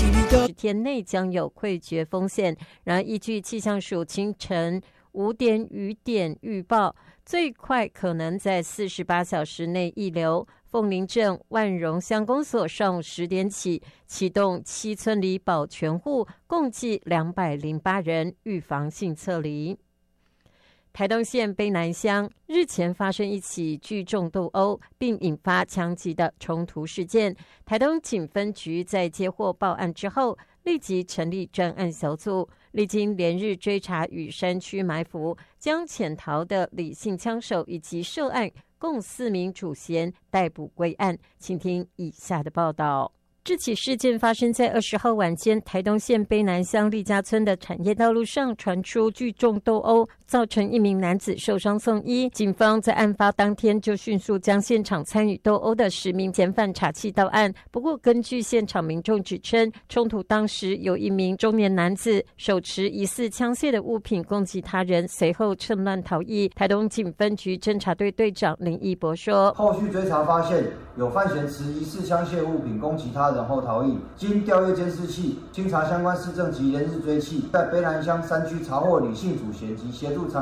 10天内将有溃决风险。然而，依据气象署清晨5点雨点预报，最快可能在48小时内溢流。凤林镇万荣乡公所上午10点起启动7村里保全户，共计208人预防性撤离。台东县卑南乡日前发生一起聚众斗殴并引发枪击的冲突事件，台东警分局在接获报案之后，立即成立专案小组，历经连日追查与山区埋伏，将潜逃的李姓枪手以及涉案共4名主嫌逮捕归案。请听以下的报道。这起事件发生在20号晚间，台东县卑南乡利家村的产业道路上传出聚众斗殴，造成1名男子受伤送医。警方在案发当天就迅速将现场参与斗殴的10名嫌犯查缉到案。不过，根据现场民众指称，冲突当时有1名中年男子手持疑似枪械的物品攻击他人，随后趁乱逃逸。台东警分局侦查队队长林义博说：“ 后续追查发现，有犯嫌持疑似枪械物品攻击他人后逃逸，经调阅监视器，经查相关市政及连日追缉，在卑南乡山区查获李姓主嫌及协助